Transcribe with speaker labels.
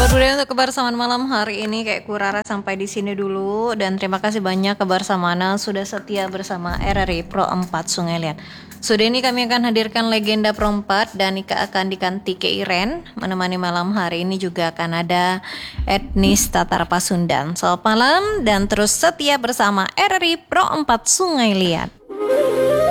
Speaker 1: Sobat budaya untuk kebersamaan malam hari ini kayak Kurara sampai di sini dulu dan terima kasih banyak kebersamaan sudah setia bersama RRI Pro 4 Sungai Liat. Sudah ini kami akan hadirkan legenda Pro 4 dan Ika akan diganti Iren. Menemani malam hari ini juga akan ada etnis Tatar Pasundan. Selamat malam dan terus setia bersama RRI Pro 4 Sungai Liat.